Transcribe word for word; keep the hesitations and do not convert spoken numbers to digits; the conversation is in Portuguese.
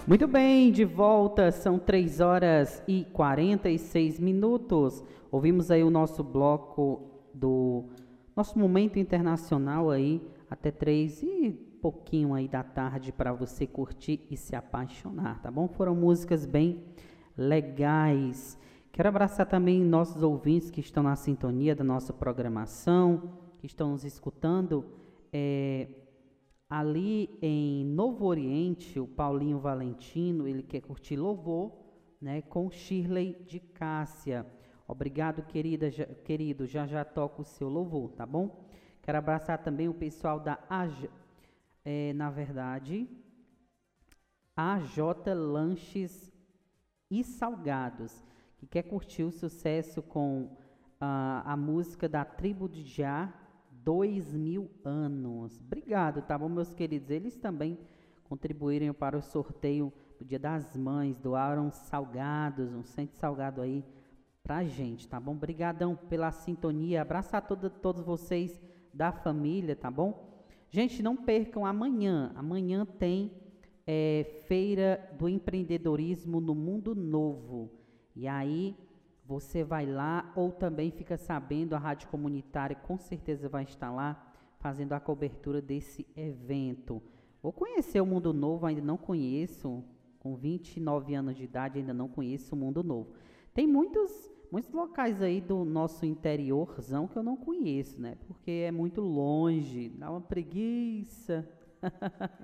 Muito bem, de volta, são três horas e quarenta e seis minutos. Ouvimos aí o nosso bloco do nosso momento internacional aí, até três e pouquinho aí da tarde para você curtir e se apaixonar, tá bom? Foram músicas bem legais. Quero abraçar também nossos ouvintes que estão na sintonia da nossa programação, que estão nos escutando. É, ali em Novo Oriente, o Paulinho Valentino, ele quer curtir louvor, né, com Shirley de Cássia. Obrigado, querida, já, querido, já já toco o seu louvor, tá bom? Quero abraçar também o pessoal da A J, é, na verdade, A J Lanches e Salgados, que quer curtir o sucesso com ah, a música da Tribo de Já, Dois Mil Anos. Obrigado, tá bom, meus queridos? Eles também contribuíram para o sorteio do Dia das Mães, doaram salgados, um cento salgado aí pra gente, tá bom? Obrigadão pela sintonia, abraçar todo, todos vocês da família, tá bom? Gente, não percam amanhã, amanhã tem é, Feira do Empreendedorismo no Mundo Novo, e aí você vai lá ou também fica sabendo, a Rádio Comunitária com certeza vai estar lá fazendo a cobertura desse evento. Vou conhecer o Mundo Novo, ainda não conheço, com vinte e nove anos de idade ainda não conheço o Mundo Novo. Tem muitos, muitos locais aí do nosso interiorzão que eu não conheço, né? Porque é muito longe, dá uma preguiça.